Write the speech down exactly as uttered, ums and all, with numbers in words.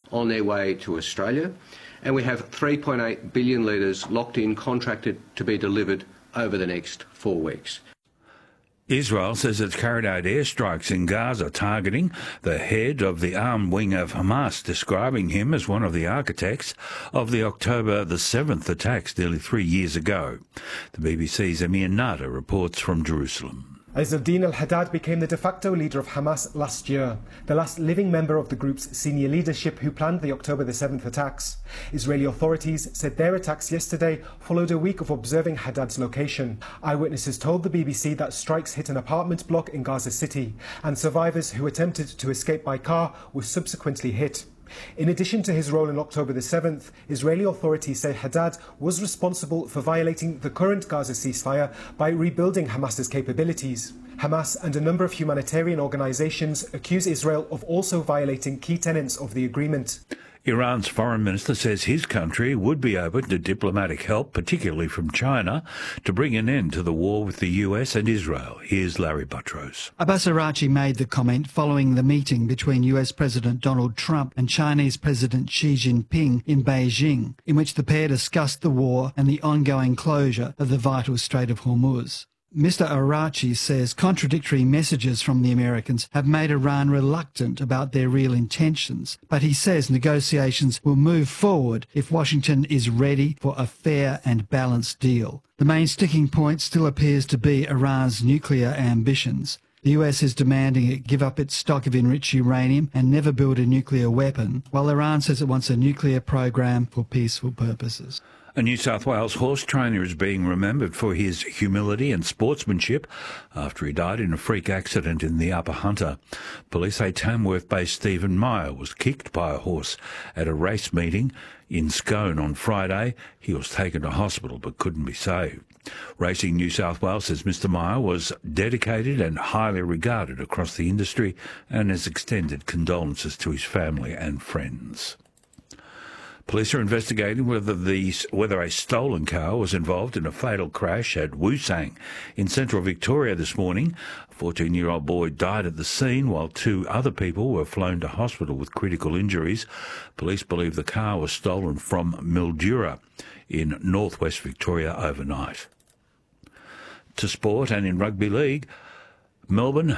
on their way to Australia, and we have three point eight billion litres locked in, contracted to be delivered over the next four weeks. Israel says it's carried out airstrikes in Gaza targeting the head of the armed wing of Hamas, describing him as one of the architects of the October the seventh attacks nearly three years ago. The B B C's Amir Nada reports from Jerusalem. Izz-al-Din al-Haddad became the de facto leader of Hamas last year, the last living member of the group's senior leadership who planned the October the seventh attacks. Israeli authorities said their attacks yesterday followed a week of observing Haddad's location. Eyewitnesses told the B B C that strikes hit an apartment block in Gaza City, and survivors who attempted to escape by car were subsequently hit. In addition to his role on October the seventh, Israeli authorities say Haddad was responsible for violating the current Gaza ceasefire by rebuilding Hamas's capabilities. Hamas and a number of humanitarian organisations accuse Israel of also violating key tenets of the agreement. Iran's foreign minister says his country would be open to diplomatic help, particularly from China, to bring an end to the war with the U S and Israel. Here's Larry Buttrose. Abbas Araghchi made the comment following the meeting between U S President Donald Trump and Chinese President Xi Jinping in Beijing, in which the pair discussed the war and the ongoing closure of the vital Strait of Hormuz. Mister Araghchi says contradictory messages from the Americans have made Iran reluctant about their real intentions, but he says negotiations will move forward if Washington is ready for a fair and balanced deal. The main sticking point still appears to be Iran's nuclear ambitions. The U S is demanding it give up its stock of enriched uranium and never build a nuclear weapon, while Iran says it wants a nuclear program for peaceful purposes. A New South Wales horse trainer is being remembered for his humility and sportsmanship after he died in a freak accident in the Upper Hunter. Police say Tamworth-based Stephen Meyer was kicked by a horse at a race meeting in Scone on Friday. He was taken to hospital but couldn't be saved. Racing New South Wales says Mister Meyer was dedicated and highly regarded across the industry and has extended condolences to his family and friends. Police are investigating whether the whether a stolen car was involved in a fatal crash at Woosang in central Victoria this morning. A fourteen-year-old boy died at the scene while two other people were flown to hospital with critical injuries. Police believe the car was stolen from Mildura in northwest Victoria overnight. To sport, and in rugby league, Melbourne